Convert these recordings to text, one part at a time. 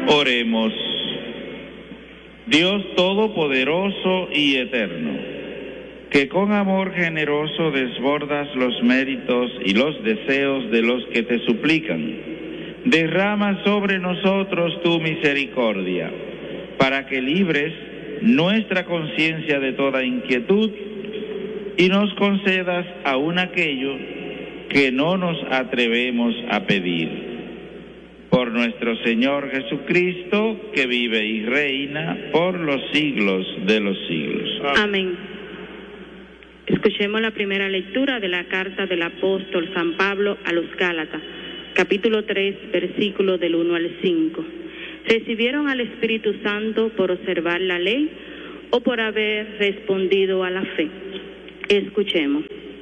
Oremos. Dios Todopoderoso y Eterno, que con amor generoso desbordas los méritos y los deseos de los que te suplican, derrama sobre nosotros tu misericordia, para que libres nuestra conciencia de toda inquietud y nos concedas aún aquello que no nos atrevemos a pedir. Por nuestro Señor Jesucristo, que vive y reina por los siglos de los siglos. Amén. Escuchemos la primera lectura de la carta del apóstol San Pablo a los Gálatas, capítulo 3, versículos del 1 al 5. ¿Recibieron al Espíritu Santo por observar la ley o por haber respondido a la fe? Escuchemos.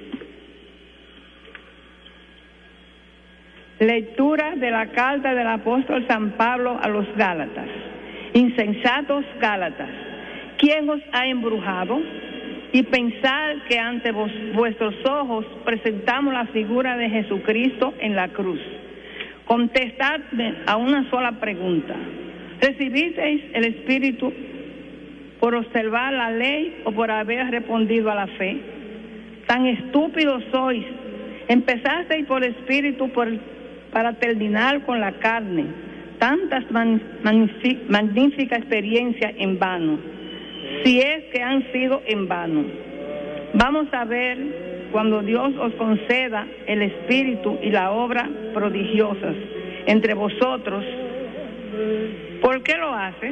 Lectura de la carta del apóstol San Pablo a los Gálatas. Insensatos Gálatas, ¿quién os ha embrujado? Y pensad que ante vuestros ojos presentamos la figura de Jesucristo en la cruz. Contestadme a una sola pregunta. ¿Recibisteis el Espíritu por observar la ley o por haber respondido a la fe? Tan estúpidos sois. Empezasteis por el Espíritu para terminar con la carne. Tantas magníficas experiencias en vano, si es que han sido en vano. Vamos a ver cuando Dios os conceda el Espíritu y la obra prodigiosas entre vosotros. ¿Por qué lo haces?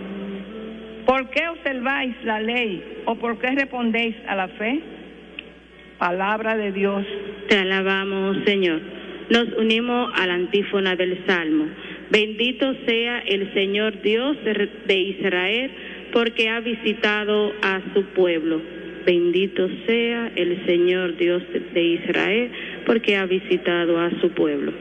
¿Por qué observáis la ley o por qué respondéis a la fe? Palabra de Dios. Te alabamos, Señor. Nos unimos a la antífona del Salmo. Bendito sea el Señor Dios de Israel, porque ha visitado a su pueblo. Bendito sea el Señor Dios de Israel, porque ha visitado a su pueblo.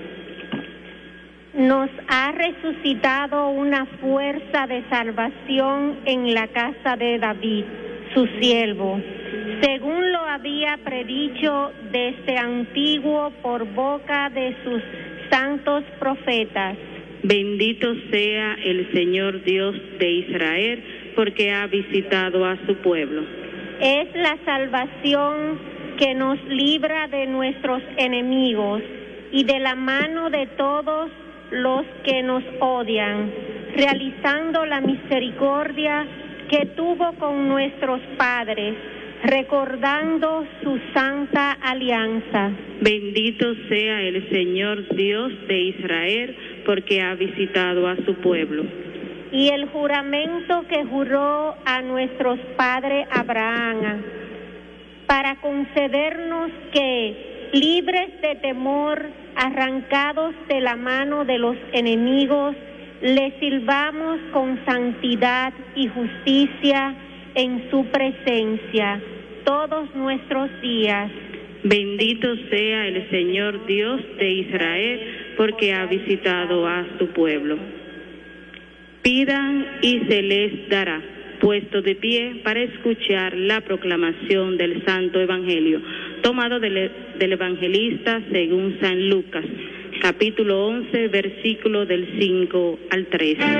Nos ha resucitado una fuerza de salvación en la casa de David, su siervo, según lo había predicho desde antiguo por boca de sus santos profetas. Bendito sea el Señor Dios de Israel, porque ha visitado a su pueblo. Es la salvación que nos libra de nuestros enemigos y de la mano de todos los que nos odian, realizando la misericordia que tuvo con nuestros padres, recordando su santa alianza. Bendito sea el Señor Dios de Israel, porque ha visitado a su pueblo. Y el juramento que juró a nuestros padres Abraham, para concedernos que, libres de temor, arrancados de la mano de los enemigos, le sirvamos con santidad y justicia en su presencia todos nuestros días. Bendito sea el Señor Dios de Israel, porque ha visitado a su pueblo. Pidan y se les dará. Puesto de pie para escuchar la proclamación del Santo Evangelio, tomado del Evangelista según San Lucas, capítulo 11, versículo del 5 al 13.